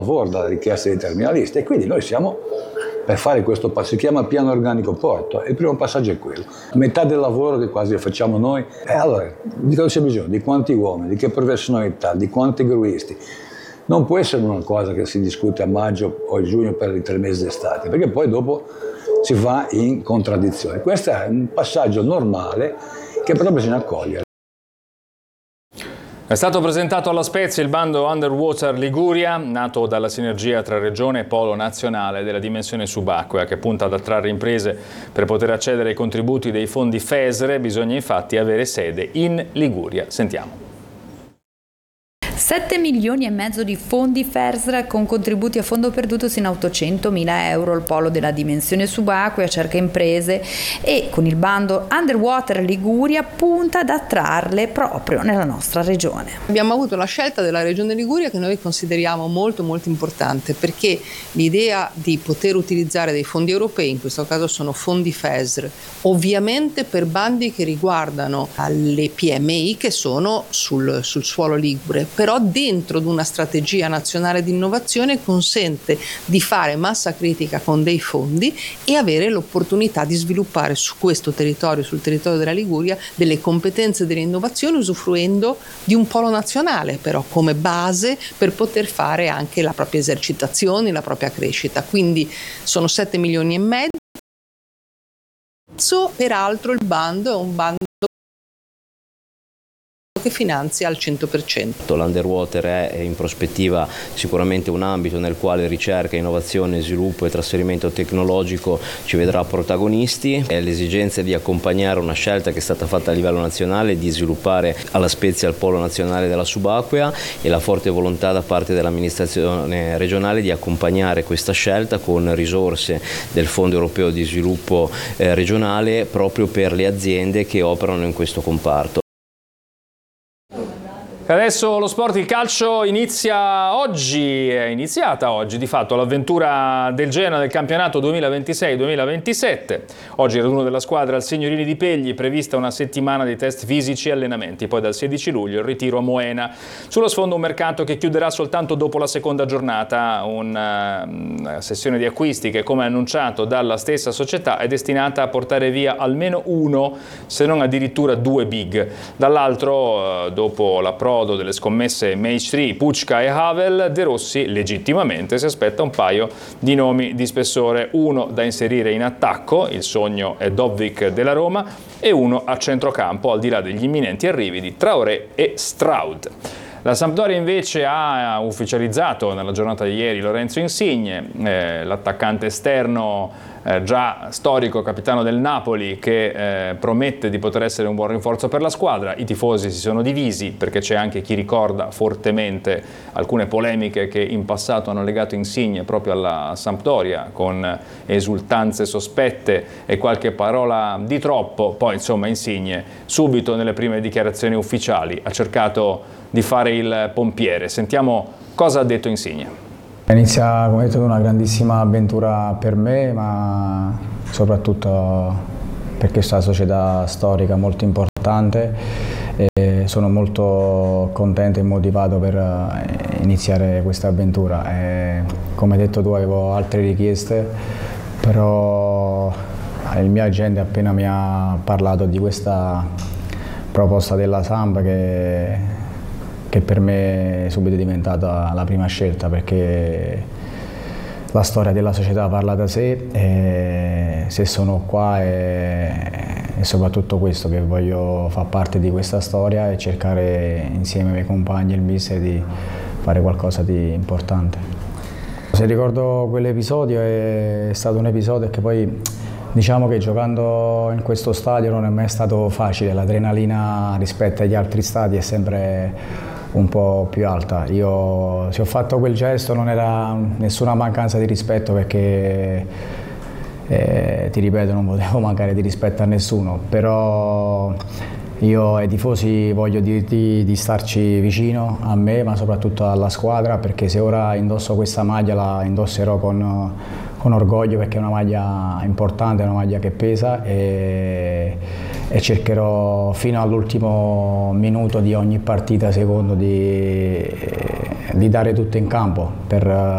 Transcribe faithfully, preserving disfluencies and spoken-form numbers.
fuori dalla richiesta dei terminalisti, e quindi noi siamo per fare questo passo, si chiama piano organico porto, e il primo passaggio è quello. Metà del lavoro che quasi facciamo noi, e allora di cosa c'è bisogno? Di quanti uomini, di che professionalità, di quanti gruisti. Non può essere una cosa che si discute a maggio o a giugno per i tre mesi d'estate, perché poi dopo si va in contraddizione. Questo è un passaggio normale che però bisogna cogliere. È stato presentato alla Spezia il bando Underwater Liguria, nato dalla sinergia tra Regione e Polo Nazionale della dimensione subacquea, che punta ad attrarre imprese per poter accedere ai contributi dei fondi FESR. Bisogna infatti avere sede in Liguria. Sentiamo. sette milioni e mezzo di fondi FESR con contributi a fondo perduto sino a ottocentomila euro. Il polo della dimensione subacquea cerca imprese e con il bando Underwater Liguria punta ad attrarle proprio nella nostra regione. Abbiamo avuto la scelta della regione Liguria che noi consideriamo molto molto importante, perché l'idea di poter utilizzare dei fondi europei, in questo caso sono fondi FESR, ovviamente per bandi che riguardano le P M I che sono sul, sul suolo ligure, però dentro di una strategia nazionale di innovazione consente di fare massa critica con dei fondi e avere l'opportunità di sviluppare su questo territorio, sul territorio della Liguria, delle competenze delle innovazioni, usufruendo di un polo nazionale però come base per poter fare anche la propria esercitazione, la propria crescita. Quindi sono sette milioni e mezzo. Peraltro il bando è un bando che finanzia al cento per cento. L'Underwater è in prospettiva sicuramente un ambito nel quale ricerca, innovazione, sviluppo e trasferimento tecnologico ci vedrà protagonisti. È l'esigenza di accompagnare una scelta che è stata fatta a livello nazionale di sviluppare alla Spezia il polo nazionale della subacquea e la forte volontà da parte dell'amministrazione regionale di accompagnare questa scelta con risorse del Fondo Europeo di Sviluppo eh, regionale proprio per le aziende che operano in questo comparto. Adesso lo sport, il calcio inizia oggi, è iniziata oggi di fatto l'avventura del Genoa del campionato duemilaventisei duemilaventisette. Oggi il raduno della squadra al Signorini di Pegli, prevista una settimana di test fisici e allenamenti, poi dal sedici luglio il ritiro a Moena. Sullo sfondo un mercato che chiuderà soltanto dopo la seconda giornata, una, una sessione di acquisti che, come annunciato dalla stessa società, è destinata a portare via almeno uno, se non addirittura due big. Dall'altro, dopo la pro delle scommesse Maestri, Pucca e Havel, De Rossi legittimamente si aspetta un paio di nomi di spessore, uno da inserire in attacco, il sogno è Dovvik della Roma, e uno a centrocampo al di là degli imminenti arrivi di Traoré e Stroud. La Sampdoria invece ha ufficializzato nella giornata di ieri Lorenzo Insigne, eh, l'attaccante esterno eh, già storico capitano del Napoli, che eh, promette di poter essere un buon rinforzo per la squadra. I tifosi si sono divisi perché c'è anche chi ricorda fortemente alcune polemiche che in passato hanno legato Insigne proprio alla Sampdoria, con esultanze sospette e qualche parola di troppo. Poi insomma Insigne subito nelle prime dichiarazioni ufficiali ha cercato di fare il pompiere. Sentiamo cosa ha detto Insigne. Inizia, come detto, una grandissima avventura per me, ma soprattutto per questa società storica molto importante. E sono molto contento e motivato per iniziare questa avventura. E, come detto tu, avevo altre richieste, però il mio agente appena mi ha parlato di questa proposta della Samp, che che per me è subito diventata la prima scelta, perché la storia della società parla da sé e se sono qua è, è soprattutto questo, che voglio far parte di questa storia e cercare insieme ai miei compagni e il mister di fare qualcosa di importante. Se ricordo quell'episodio, è stato un episodio che poi diciamo che giocando in questo stadio non è mai stato facile, l'adrenalina rispetto agli altri stadi è sempre un po' più alta. Io, se ho fatto quel gesto, non era nessuna mancanza di rispetto, perché eh, ti ripeto, non potevo mancare di rispetto a nessuno, però io ai tifosi voglio dirti di starci vicino a me, ma soprattutto alla squadra, perché se ora indosso questa maglia la indosserò con, con orgoglio, perché è una maglia importante, è una maglia che pesa, e, e cercherò fino all'ultimo minuto di ogni partita, secondo, di, di dare tutto in campo per